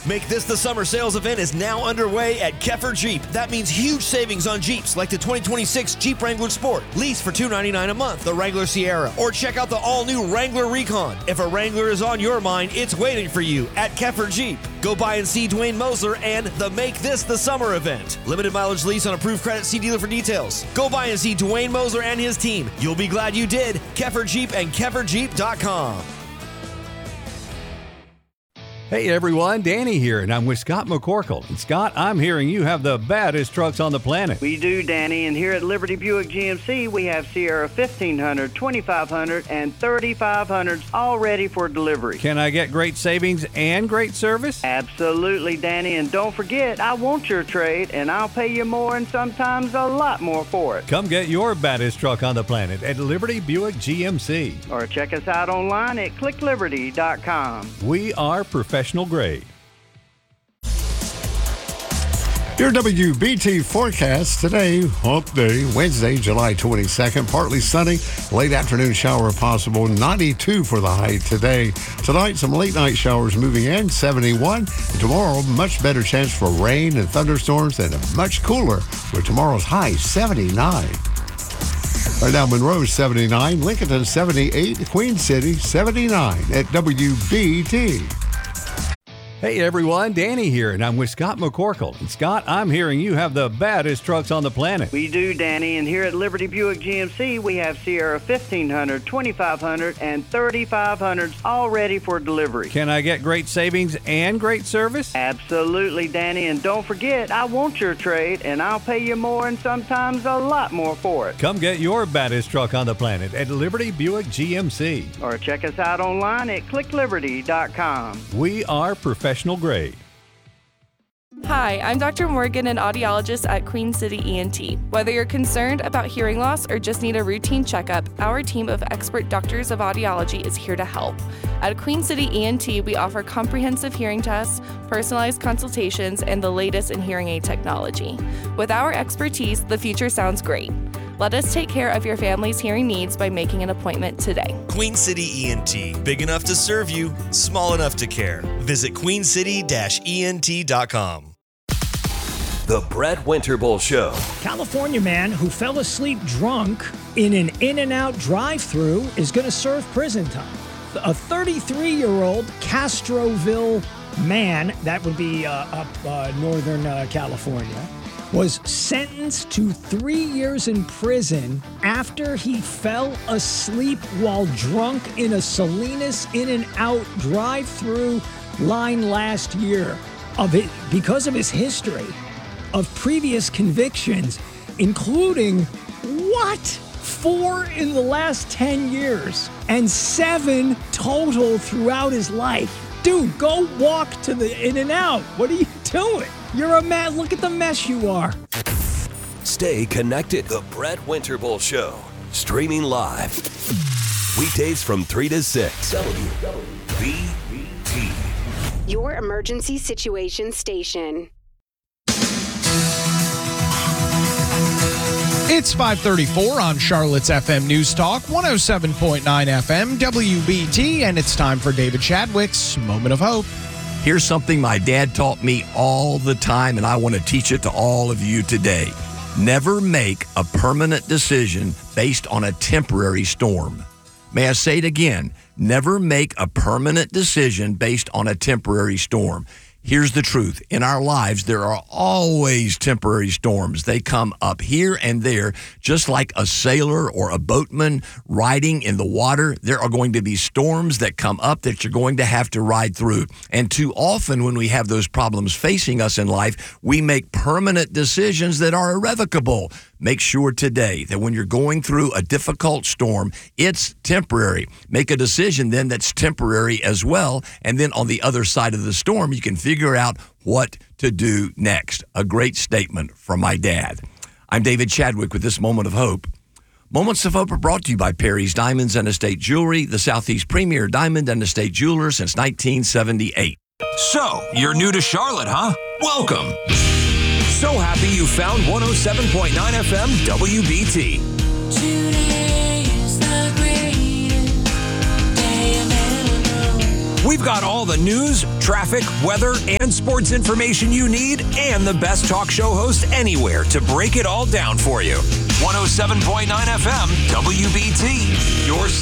Make This the Summer sales event is now underway at Keffer Jeep. That means huge savings on Jeeps like the 2026 Jeep Wrangler Sport. Lease for $299 a month, the Wrangler Sierra, or check out the all-new Wrangler Recon. If a Wrangler is on your mind, it's waiting for you at Keffer Jeep. Go by and see Dwayne Mosler and the Make This the Summer event. Limited mileage lease on approved credit. See dealer for details. Go by and see Dwayne Mosler and his team. You'll be glad you did. Keffer Jeep and KefferJeep.com. Hey everyone, Danny here, and I'm with Scott McCorkle. And Scott, I'm hearing you have the baddest trucks on the planet. We do, Danny, and here at Liberty Buick GMC, we have Sierra 1500, 2500, and 3500s all ready for delivery. Can I get great savings and great service? Absolutely, Danny, and don't forget, I want your trade, and I'll pay you more and sometimes a lot more for it. Come get your baddest truck on the planet at Liberty Buick GMC. Or check us out online at clickliberty.com. We are professional grade. Your WBT forecast today, Hump Day, Wednesday, July 22nd. Partly sunny, late afternoon shower possible, 92 for the high today. Tonight, some late night showers moving in, 71. And tomorrow, much better chance for rain and thunderstorms and much cooler with tomorrow's high, 79. Right now, Monroe 79, Lincoln 78, Queen City 79 at WBT. Hey everyone, Danny here, and I'm with Scott McCorkle. And Scott, I'm hearing you have the baddest trucks on the planet. We do, Danny, and here at Liberty Buick GMC, we have Sierra 1500, 2500, and 3500s all ready for delivery. Can I get great savings and great service? Absolutely, Danny, and don't forget, I want your trade, and I'll pay you more and sometimes a lot more for it. Come get your baddest truck on the planet at Liberty Buick GMC. Or check us out online at clickliberty.com. We are professional grade. Hi, I'm Dr. Morgan, an audiologist at Queen City ENT. Whether you're concerned about hearing loss or just need a routine checkup, our team of expert doctors of audiology is here to help. At Queen City ENT, we offer comprehensive hearing tests, personalized consultations, and the latest in hearing aid technology. With our expertise, the future sounds great. Let us take care of your family's hearing needs by making an appointment today. Queen City ENT. Big enough to serve you, small enough to care. Visit queencity-ent.com. The Brett Winterble Show. California man who fell asleep drunk in an In-N-Out drive-thru is going to serve prison time. A 33-year-old Castroville man, that would be up northern California, was sentenced to 3 years in prison after he fell asleep while drunk in a Salinas In-N-Out drive-thru line last year because of his history of previous convictions, including 4 in the last 10 years and 7 total throughout his life. Dude, go walk to the In-N-Out. What are you doing? You're a man. Look at the mess you are. Stay connected. The Brett Winterble Show. Streaming live. Weekdays from 3 to 6. WBT. Your emergency situation station. It's 5:34 on Charlotte's FM News Talk, 107.9 FM, WBT, and it's time for David Chadwick's Moment of Hope. Here's something my dad taught me all the time, and I want to teach it to all of you today. Never make a permanent decision based on a temporary storm. May I say it again? Never make a permanent decision based on a temporary storm. Here's the truth. In our lives, there are always temporary storms. They come up here and there, just like a sailor or a boatman riding in the water. There are going to be storms that come up that you're going to have to ride through. And too often when we have those problems facing us in life, we make permanent decisions that are irrevocable. Make sure today that when you're going through a difficult storm, it's temporary. Make a decision then that's temporary as well. And then on the other side of the storm, you can figure out what to do next. A great statement from my dad. I'm David Chadwick with this Moment of Hope. Moments of Hope are brought to you by Perry's Diamonds and Estate Jewelry, the Southeast premier diamond and estate jeweler since 1978. So, you're new to Charlotte, huh? Welcome. So happy you found 107.9 FM WBT. We've got all the news, traffic, weather, and sports information you need, and the best talk show host anywhere to break it all down for you. 107.9 FM, WBT, your